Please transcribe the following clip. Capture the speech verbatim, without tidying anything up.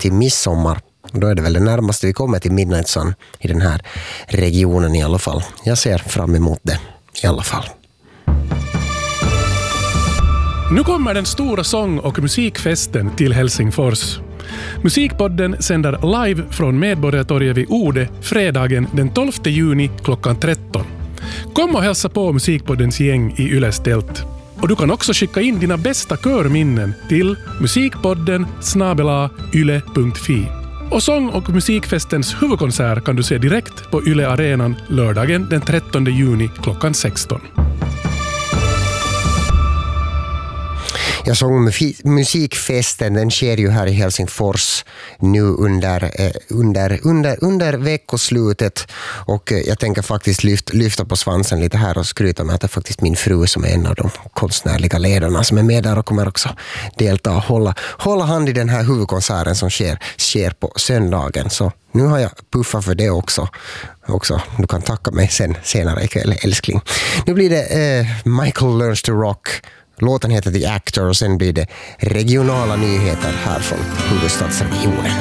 till midsommar. Då är det väl det närmaste vi kommer till Midnight Sun i den här regionen i alla fall. Jag ser fram emot det i alla fall. Nu kommer den stora sång- och musikfesten till Helsingfors. Musikpodden sänder live från Medborgartorget vid Ode fredagen den tolfte juni klockan tretton. Kom och hälsa på Musikpoddens gäng i Yles tält. Och du kan också skicka in dina bästa körminnen till musikpodden snabel-a yle punkt fi. Och sång- och musikfestens huvudkonsert kan du se direkt på Yle Arenan lördagen den trettonde juni klockan sexton. Ja, sångmusikfesten den sker ju här i Helsingfors nu under, eh, under, under, under veckoslutet och eh, jag tänker faktiskt lyft, lyfta på svansen lite här och skryta med att det är faktiskt min fru som är en av de konstnärliga ledarna som är med där och kommer också delta och hålla, hålla hand i den här huvudkonserten som sker, sker på söndagen. Så nu har jag puffat för det också. också. Du kan tacka mig sen, senare ikväll, älskling. Nu blir det eh, Michael Learns to Rock. Låten heter The Actor och sen blir det regionala nyheter här från huvudstadsregionen.